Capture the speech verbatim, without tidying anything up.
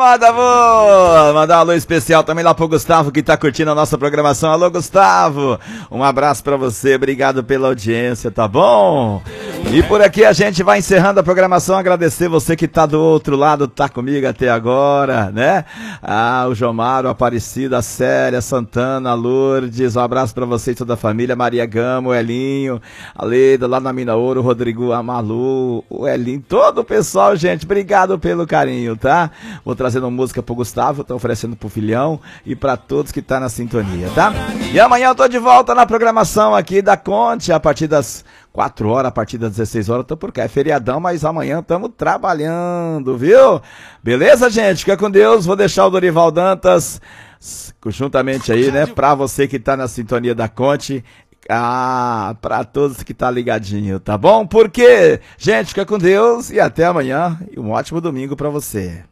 moda boa! Mandar um alô especial também lá pro Gustavo, que tá curtindo a nossa programação. Alô, Gustavo! Um abraço pra você, obrigado pela audiência, tá bom? E por aqui a gente vai encerrando a programação, agradecer você que tá do outro lado, tá comigo até agora, né? Ah, o Jomaro, a Aparecida, a Célia, a Santana, a Lourdes, um abraço pra você e toda a família, Maria Gama, o Elinho, a Leda, lá na Mina Ouro, o Rodrigo, a Malu, o Elinho, todo o pessoal, gente, obrigado pelo carinho, tá? Vou trazendo música pro Gustavo, tô oferecendo pro filhão e pra todos que tá na sintonia, tá? E amanhã eu tô de volta na programação aqui da Conte, a partir das quatro horas, a partir das dezesseis horas, tô por cá, é feriadão, mas amanhã estamos trabalhando, viu? Beleza, gente? Fica com Deus, vou deixar o Dorival Dantas juntamente aí, né, pra você que tá na sintonia da Conte, ah, pra todos que tá ligadinho, tá bom? Porque, gente, fica com Deus e até amanhã e um ótimo domingo pra você.